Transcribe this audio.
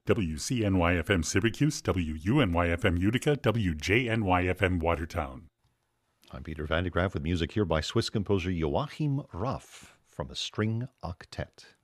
WCNY-FM Syracuse, WUNY-FM Utica, WJNY-FM Watertown. I'm Peter Van de Graaf with music here by Swiss composer Joachim Raff from a string octet.